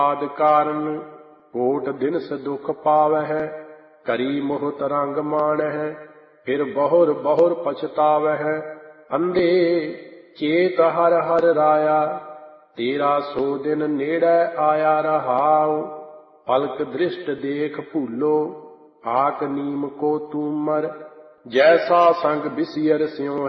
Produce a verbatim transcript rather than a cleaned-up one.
आदि कारण कोट दिनस दुख पावै। करी मोह तरंग माणै फिर बहुर बहुर पछतावै। अंधे चेत हर हर राया तेरा सो दिन नेड़ै आया रहाऊ। पलक दृष्ट देख भूलो आक नीम को तूमर जैसा संग बिसियर स्यों